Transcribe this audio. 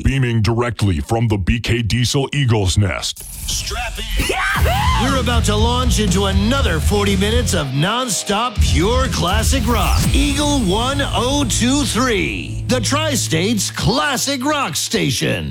beaming directly from the BK Diesel Eagle's Nest. Strap in. We're about to launch into another 40 minutes of non-stop pure classic rock. Eagle 1023, the Tri-State's classic rock station.